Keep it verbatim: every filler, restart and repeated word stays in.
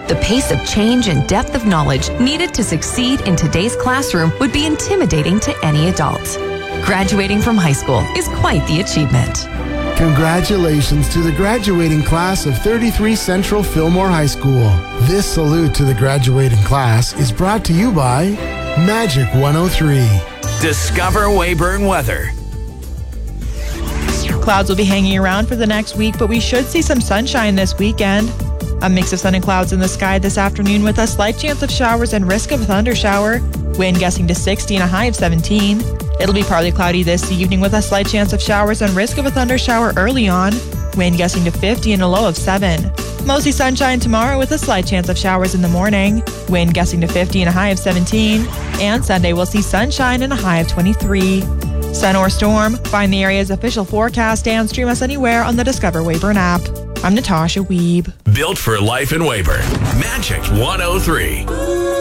The pace of change and depth of knowledge needed to succeed in today's classroom would be intimidating to any adult. Graduating from high school is quite the achievement. Congratulations to the graduating class of thirty-three Central Fillmore High School. This salute to the graduating class is brought to you by Magic one oh three. Discover Weyburn weather. Clouds will be hanging around for the next week, but we should see some sunshine this weekend. A mix of sun and clouds in the sky this afternoon with a slight chance of showers and risk of a thundershower. Wind gusting to sixty and a high of seventeen. It'll be partly cloudy this evening with a slight chance of showers and risk of a thundershower early on. Wind gusting to fifty and a low of seven. Mostly sunshine tomorrow with a slight chance of showers in the morning. Wind gusting to fifty and a high of seventeen. And Sunday we'll see sunshine and a high of twenty-three. Sun or storm? Find the area's official forecast and stream us anywhere on the Discover Weyburn app. I'm Natasha Wiebe. Built for life in Weyburn. Magic one oh three.